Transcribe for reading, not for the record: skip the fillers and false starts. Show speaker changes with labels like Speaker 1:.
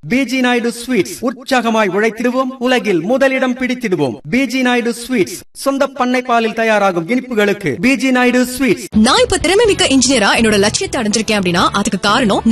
Speaker 1: PG Naidu sweets, உற்சாகமாய் உழைத்திடுவோம், உலகில் முதலிடம் பிடித்திடுவோம். பிஜி நாயுடு ஸ்வீட்ஸ், சொந்த பண்ணை பாலில் தயாராகும் இனிப்புகளுக்கு பிஜி நாயுடு ஸ்வீட்ஸ்.
Speaker 2: நான் இப்ப திறமை மிக்க இன்ஜினியரா என்னோட லட்சியத்தை அடைஞ்சிருக்கேன் அப்படின்னா அதுக்கு காரணம்